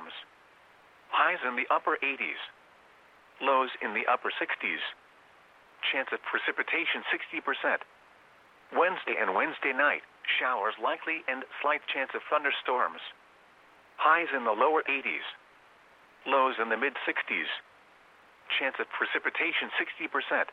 thunderstorms. Highs in the upper 80s. Lows in the upper 60s. Chance of precipitation 60%. Wednesday and Wednesday night, showers likely and slight chance of thunderstorms. Highs in the lower 80s. Lows in the mid-60s. Chance of precipitation 60%.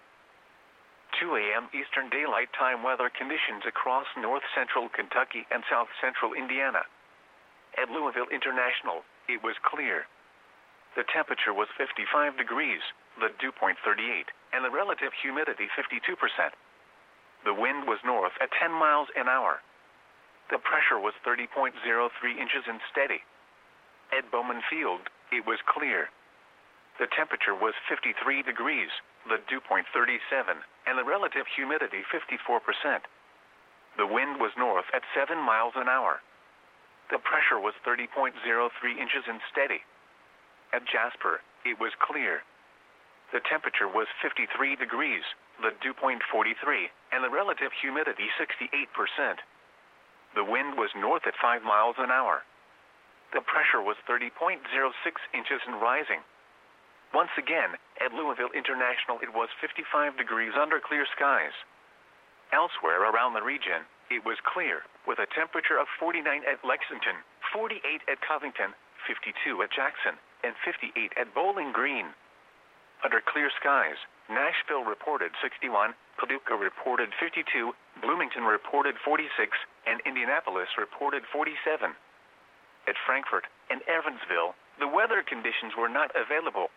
2 a.m. Eastern Daylight Time weather conditions across north-central Kentucky and south-central Indiana. At Louisville International, it was clear. The temperature was 55 degrees, the dew point 38, and the relative humidity 52%. The wind was north at 10 miles an hour. The pressure was 30.03 inches and steady. At Bowman Field, it was clear. The temperature was 53 degrees, the dew point 37, and the relative humidity 54%. The wind was north at 7 miles an hour. The pressure was 30.03 inches and steady. At Jasper, it was clear. The temperature was 53 degrees, the dew point 43, and the relative humidity 68%. The wind was north at 5 miles an hour. The pressure was 30.06 inches and rising. Once again, at Louisville International it was 55 degrees under clear skies. Elsewhere around the region, it was clear, with a temperature of 49 at Lexington, 48 at Covington, 52 at Jackson, and 58 at Bowling Green. Under clear skies, Nashville reported 61, Paducah reported 52, Bloomington reported 46, and Indianapolis reported 47. At Frankfort and Evansville, the weather conditions were not available.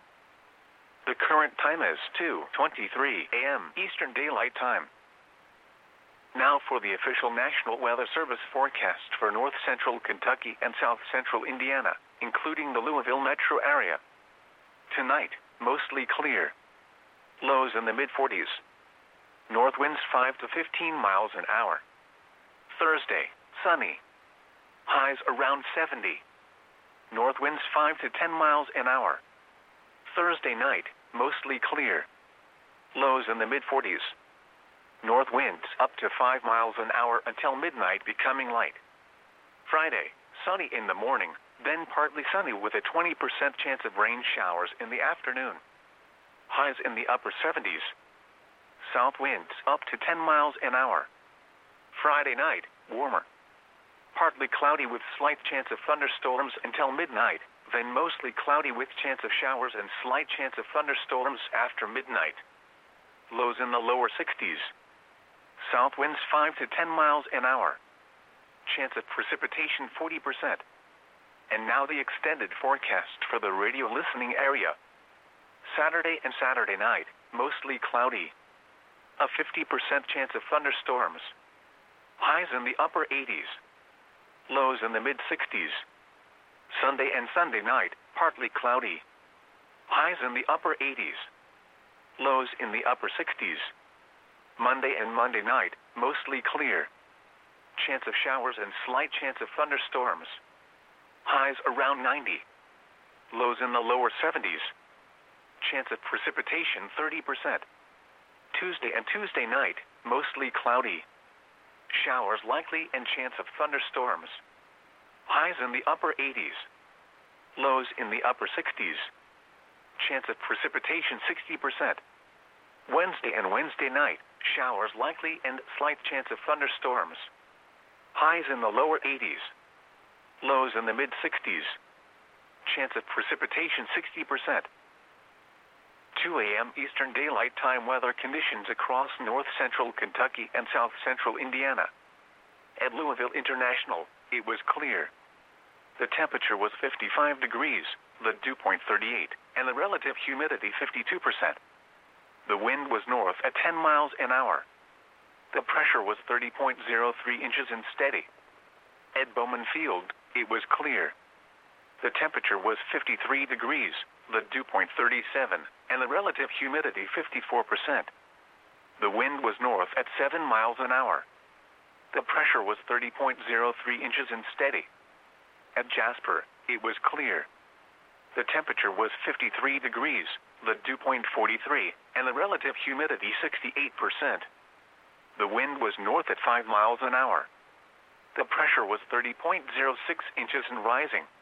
The current time is 2:23 a.m. Eastern Daylight Time. Now for the official National Weather Service forecast for north-central Kentucky and south-central Indiana, including the Louisville metro area. Tonight, mostly clear. Lows in the mid-40s. North winds 5 to 15 miles an hour. Thursday, sunny. Highs around 70. North winds 5 to 10 miles an hour. Thursday night, mostly clear. Lows in the mid-40s. North winds up to 5 miles an hour until midnight, becoming light. Friday, sunny in the morning, then partly sunny with a 20% chance of rain showers in the afternoon. Highs in the upper 70s. South winds up to 10 miles an hour. Friday night, warmer. Partly cloudy with slight chance of thunderstorms until midnight, then mostly cloudy with chance of showers and slight chance of thunderstorms after midnight. Lows in the lower 60s. South winds 5 to 10 miles an hour. Chance of precipitation 40%. And now the extended forecast for the radio listening area. Saturday and Saturday night, mostly cloudy. A 50% chance of thunderstorms. Highs in the upper 80s. Lows in the mid-60s. Sunday and Sunday night, partly cloudy. Highs in the upper 80s. Lows in the upper 60s. Monday and Monday night, mostly clear. Chance of showers and slight chance of thunderstorms. Highs around 90. Lows in the lower 70s. Chance of precipitation 30%. Tuesday and Tuesday night, mostly cloudy. Showers likely and chance of thunderstorms. Highs in the upper 80s. Lows in the upper 60s. Chance of precipitation 60%. Wednesday and Wednesday night, showers likely and slight chance of thunderstorms. Highs in the lower 80s. Lows in the mid-60s. Chance of precipitation 60%. 2 a.m. Eastern Daylight Time weather conditions across north-central Kentucky and south-central Indiana. At Louisville International, it was clear. The temperature was 55 degrees, the dew point 38, and the relative humidity 52%. The wind was north at 10 miles an hour. The pressure was 30.03 inches and steady. At Bowman Field, it was clear. The temperature was 53 degrees, the dew point 37, and the relative humidity 54%. The wind was north at 7 miles an hour. The pressure was 30.03 inches and steady. At Jasper, it was clear. The temperature was 53 degrees, the dew point 43, and the relative humidity 68%. The wind was north at 5 miles an hour. The pressure was 30.06 inches and rising.